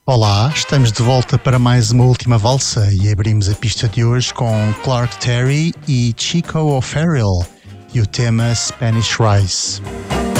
Olá, estamos de volta para mais uma última valsa e abrimos a pista de hoje com Clark Terry e Chico O'Farrill e o tema Spanish Rice.